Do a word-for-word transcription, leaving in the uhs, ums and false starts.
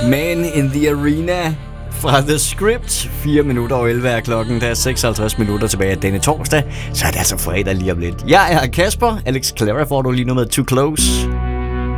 Man in the Arena fra The Script. fire minutter og elleve er klokken. Der er seksoghalvtreds minutter tilbage af denne torsdag. Så er det altså fredag lige om lidt. Jeg er Kasper. Alex Clara får du lige nu med Too Close.